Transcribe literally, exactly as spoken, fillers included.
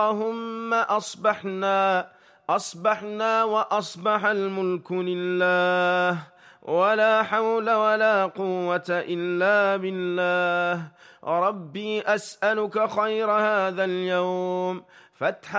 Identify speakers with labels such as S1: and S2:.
S1: اللهم أصبحنا أصبحنا وأصبح الملك لله ولا حول ولا قوة إلا بالله. ربي أسألك خير هذا اليوم فتح